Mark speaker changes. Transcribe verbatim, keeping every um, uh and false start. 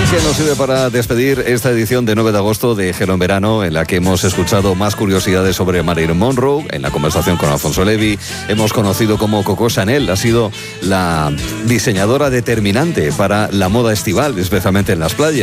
Speaker 1: que nos sirve para despedir esta edición de nueve de agosto de Gelo en Verano, en la que hemos escuchado más curiosidades sobre Marilyn Monroe, en la conversación con Alfonso Levi. Hemos conocido cómo Coco Chanel ha sido la diseñadora determinante para la moda estival, especialmente en las playas.